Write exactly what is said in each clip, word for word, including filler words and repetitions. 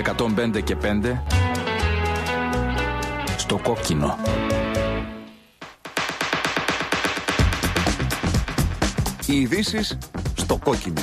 εκατόν πέντε και πέντε στο κόκκινο. Οι ειδήσεις στο κόκκινο.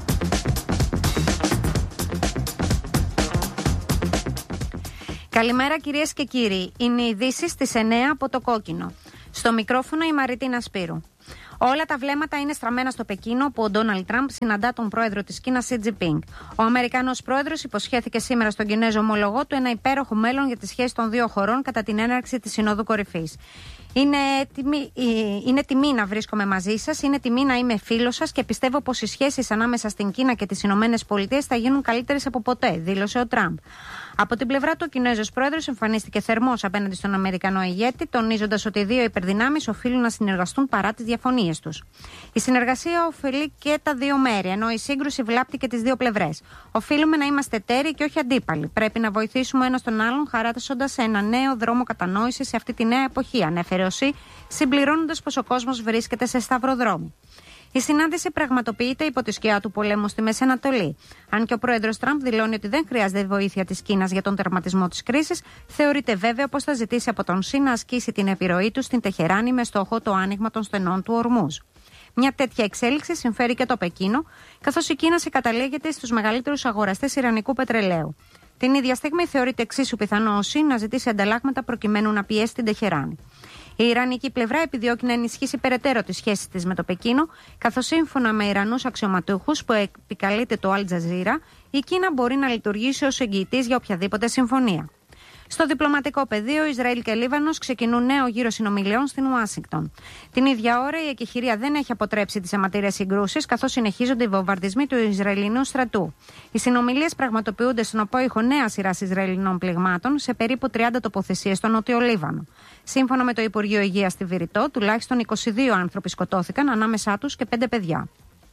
Καλημέρα κυρίες και κύριοι. Είναι οι ειδήσεις στις εννέα από το κόκκινο. Στο μικρόφωνο η Μαριτίνα Σπύρου. Όλα τα βλέμματα είναι στραμμένα στο Πεκίνο, όπου ο Ντόναλντ Τραμπ συναντά τον πρόεδρο της Κίνας, Σι Τζινπίνγκ. Ο Αμερικανός πρόεδρος υποσχέθηκε σήμερα στον Κινέζο ομολογό του ένα υπέροχο μέλλον για τη σχέση των δύο χωρών κατά την έναρξη της Συνόδου Κορυφής. Είναι τιμή, είναι τιμή να βρίσκομαι μαζί σας, είναι τιμή να είμαι φίλος σας και πιστεύω πως οι σχέσεις ανάμεσα στην Κίνα και τις Ηνωμένες Πολιτείες θα γίνουν καλύτερες από ποτέ, δήλωσε ο Τραμπ. Από την πλευρά του, ο Κινέζος πρόεδρος εμφανίστηκε θερμός απέναντι στον Αμερικανό ηγέτη, τονίζοντας ότι οι δύο υπερδυνάμεις οφείλουν να συνεργαστούν παρά τις διαφωνίες τους. Η συνεργασία ωφελεί και τα δύο μέρη, ενώ η σύγκρουση βλάπτει και τις δύο πλευρές. Οφείλουμε να είμαστε εταίροι και όχι αντίπαλοι. Πρέπει να βοηθήσουμε ένας τον άλλον, χαράσοντας ένα νέο δρόμο κατανόησης σε αυτή τη νέα εποχή, ανέφερε ο Σι, συμπληρώνοντας πως ο κόσμος βρίσκεται σε σταυροδρόμι. Η συνάντηση πραγματοποιείται υπό τη σκιά του πολέμου στη Μέση Ανατολή. Αν και ο πρόεδρος Τραμπ δηλώνει ότι δεν χρειάζεται βοήθεια της Κίνας για τον τερματισμό της κρίσης, θεωρείται βέβαιο πως θα ζητήσει από τον Σι να ασκήσει την επιρροή του στην Τεχεράνη με στόχο το άνοιγμα των στενών του Ορμούζ. Μια τέτοια εξέλιξη συμφέρει και το Πεκίνο, καθώς η Κίνα συγκαταλέγεται στους μεγαλύτερους αγοραστές ιρανικού πετρελαίου. Την ίδια στιγμή θεωρείται εξίσου πιθανό ο Σι να ζητήσει ανταλλάγματα προκειμένου να πιέσει την Τεχεράνη. Η Ιρανική πλευρά επιδιώκει να ενισχύσει περαιτέρω τις σχέσεις της με το Πεκίνο, καθώς σύμφωνα με Ιρανούς αξιωματούχους που επικαλείται το Αλ Τζαζίρα, η Κίνα μπορεί να λειτουργήσει ως εγγυητής για οποιαδήποτε συμφωνία. Στο διπλωματικό πεδίο, Ισραήλ και Λίβανος ξεκινούν νέο γύρο συνομιλιών στην Ουάσιγκτον. Την ίδια ώρα, η εκεχηρία δεν έχει αποτρέψει τις αιματηρές συγκρούσεις, καθώς συνεχίζονται οι βομβαρδισμοί του Ισραηλινού στρατού. Οι συνομιλίες πραγματοποιούνται στον απόϊχο νέα σειρά Ισραηλινών πληγμάτων σε περίπου τριάντα τοποθεσίες στο Νότιο Λίβανο. Σύμφωνα με το Υπουργείο Υγείας στη Βηρητό, τουλάχιστον είκοσι δύο άνθρωποι σκοτώθηκαν, ανάμεσά τους και πέντε παιδιά.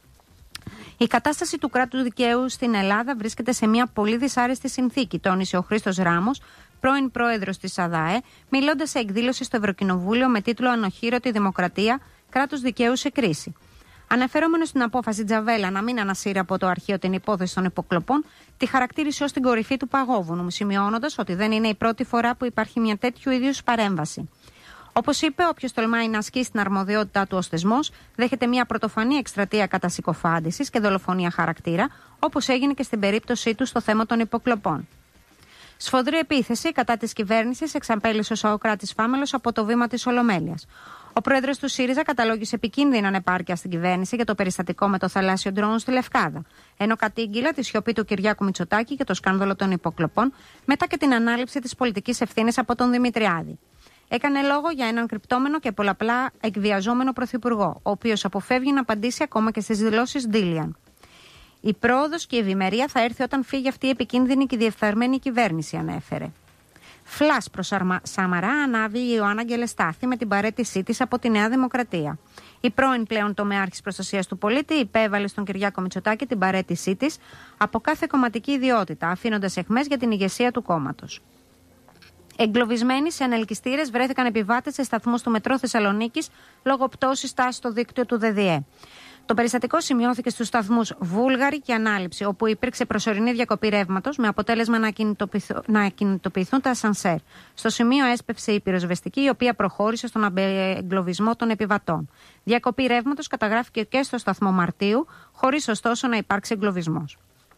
Η κατάσταση του κράτους δικαίου στην Ελλάδα βρίσκεται σε μια πολύ δυσάρεστη συνθήκη, τόνισε ο Χρήστος Ράμος, πρώην πρόεδρος της ΑΔΑΕ, μιλώντας σε εκδήλωση στο Ευρωκοινοβούλιο με τίτλο «Ανοχήρωτη Δημοκρατία, κράτος δικαίου σε κρίση». Αναφερόμενο στην απόφαση Τζαβέλα να μην ανασύρει από το αρχείο την υπόθεση των υποκλοπών, τη χαρακτήρισε ως την κορυφή του παγόβουνου, σημειώνοντας ότι δεν είναι η πρώτη φορά που υπάρχει μια τέτοιου είδους παρέμβαση. Όπως είπε, όποιος τολμάει να ασκήσει την αρμοδιότητά του ως θεσμός, δέχεται μια πρωτοφανή εκστρατεία κατασυκοφάντησης και δολοφονία χαρακτήρα, όπως έγινε και στην περίπτωσή του στο θέμα των υποκλοπών. Σφοδρή επίθεση κατά της κυβέρνησης εξαπέλυσε ο Σαοκράτης Φάμελος από το βήμα της Ολομέλειας. Ο πρόεδρος του ΣΥΡΙΖΑ καταλόγησε επικίνδυνη ανεπάρκεια στην κυβέρνηση για το περιστατικό με το θαλάσσιο ντρόουν στη Λευκάδα, ενώ κατήγγειλε τη σιωπή του Κυριάκου Μητσοτάκη και το σκάνδαλο των υποκλοπών, μετά και την ανάληψη της πολιτικής ευθύνης από τον Δημητριάδη. Έκανε λόγο για έναν κρυπτόμενο και πολλαπλά εκβιαζόμενο πρωθυπουργό, ο οποίος αποφεύγει να απαντήσει ακόμα και στις δηλώσεις Ντίλιαν. Η πρόοδος και η ευημερία θα έρθει όταν φύγει αυτή η επικίνδυνη και διεφθαρμένη κυβέρνηση, ανέφερε. Φλας προς Σαμαρά ανάβει η Ιωάννα Γκελεστάθη με την παραίτησή της από τη Νέα Δημοκρατία. Η πρώην πλέον τομεάρχης προστασίας του πολίτη υπέβαλε στον Κυριάκο Μητσοτάκη την παραίτησή της από κάθε κομματική ιδιότητα, αφήνοντας εχμές για την ηγεσία του κόμματος. Εγκλωβισμένοι σε ανελκυστήρες βρέθηκαν επιβάτες σε σταθμούς του μετρό Θεσσαλονίκης λόγω πτώσης τάσης στο δίκτυο του ΔΔΕ. Το περιστατικό σημειώθηκε στους σταθμούς Βούλγαρη και Ανάληψη, όπου υπήρξε προσωρινή διακοπή ρεύματος με αποτέλεσμα να, να ακινητοποιηθούν τα ασανσέρ. Στο σημείο έσπευσε η πυροσβεστική, η οποία προχώρησε στον εγκλωβισμό των επιβατών. Διακοπή ρεύματος καταγράφηκε και στο σταθμό Μαρτίου, χωρίς ωστόσο να υπάρξει εγκλωβισμός.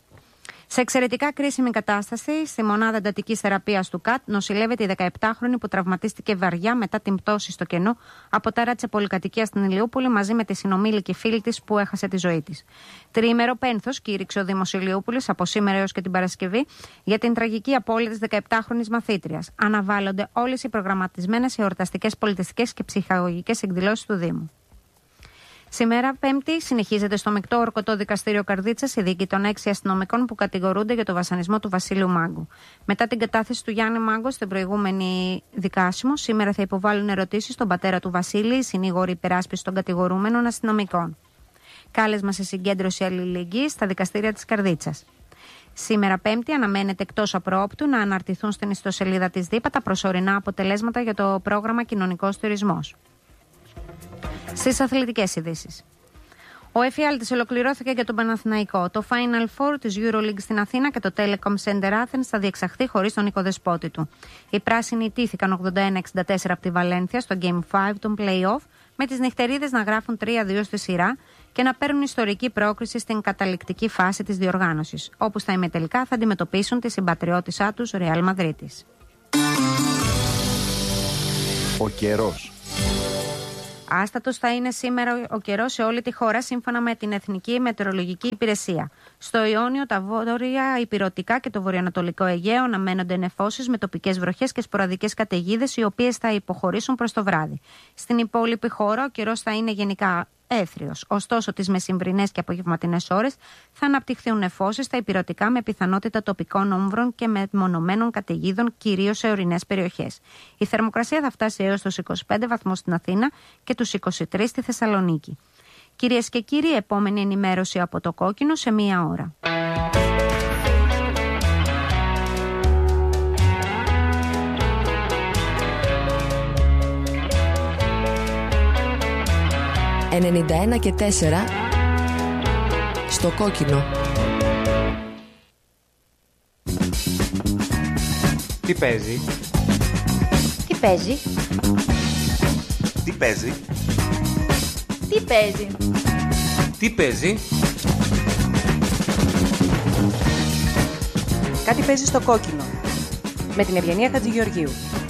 Σε εξαιρετικά κρίσιμη κατάσταση, στη μονάδα εντατικής θεραπείας του ΚΑΤ νοσηλεύεται η δεκαεπτάχρονη που τραυματίστηκε βαριά μετά την πτώση στο κενό από τάράτσα πολυκατοικία στην Ηλιούπολη μαζί με τη συνομήλικη φίλη της που έχασε τη ζωή της. Τριήμερο πένθος κήρυξε ο Δήμος Ηλιούπολης από σήμερα έως και την Παρασκευή για την τραγική απώλεια της δεκαεπτάχρονης μαθήτριας. Αναβάλλονται όλες οι προγραμματισμένες εορταστικές, πολιτιστικές και ψυχαγωγικές εκδηλώσεις του Δήμου. Σήμερα, Πέμπτη, συνεχίζεται στο μεικτό ορκωτό δικαστήριο Καρδίτσας η δίκη των έξι αστυνομικών που κατηγορούνται για το βασανισμό του Βασίλειου Μάγκου. Μετά την κατάθεση του Γιάννη Μάγκου στην προηγούμενη δικάσιμο, σήμερα θα υποβάλουν ερωτήσεις στον πατέρα του Βασίλη, οι συνήγοροι υπεράσπιση των κατηγορούμενων αστυνομικών. Κάλεσμα σε συγκέντρωση αλληλεγγύης στα δικαστήρια της Καρδίτσας. Σήμερα, Πέμπτη, αναμένεται εκτός απροόπτου να αναρτηθούν στην ιστοσελίδα της ΔΥΠΑ τα προσωρινά αποτελέσματα για το πρόγραμμα Κοινωνικός Τουρισμός. Στις αθλητικές ειδήσεις. Ο εφιάλτης ολοκληρώθηκε για τον Παναθηναϊκό. Το Final Four της EuroLeague στην Αθήνα και το Telecom Center Athens θα διεξαχθεί χωρίς τον οικοδεσπότη του. Οι πράσινοι τήθηκαν ογδόντα ένα εξήντα τέσσερα από τη Βαλένθια στο Game πέντε των play-off, με τις νυχτερίδες να γράφουν τρία δύο στη σειρά και να παίρνουν ιστορική πρόκριση στην καταληκτική φάση της διοργάνωσης, όπου στα ημιτελικά θα αντιμετωπίσουν τη συμπατριώτησά τους Real Μαδρίτης. Ο καιρός. Άστατος θα είναι σήμερα ο καιρός σε όλη τη χώρα, σύμφωνα με την Εθνική Μετεωρολογική Υπηρεσία. Στο Ιόνιο, τα βόρεια ηπειρωτικά και το βορειοανατολικό Αιγαίο αναμένονται νεφώσεις με τοπικές βροχές και σποραδικές καταιγίδες, οι οποίες θα υποχωρήσουν προς το βράδυ. Στην υπόλοιπη χώρα, ο καιρός θα είναι γενικά έθριος. Ωστόσο, τις μεσημβρινές και απογευματινές ώρες θα αναπτυχθούν νεφώσεις στα ηπειρωτικά με πιθανότητα τοπικών όμβρων και μεμονωμένων καταιγίδων, κυρίως σε ορεινές περιοχές. Η θερμοκρασία θα φτάσει έως τους είκοσι πέντε βαθμούς στην Αθήνα και τους είκοσι τρεις στη Θεσσαλονίκη. Κυρίες και κύριοι, επόμενη ενημέρωση από το Κόκκινο σε μία ώρα. ενενήντα ένα και τέσσερα στο Κόκκινο. Τι παίζει? Τι παίζει? Τι παίζει? Τι παίζει? Τι παίζει? Κάτι παίζει στο Κόκκινο με την Ευγενία Χατζηγεωργίου.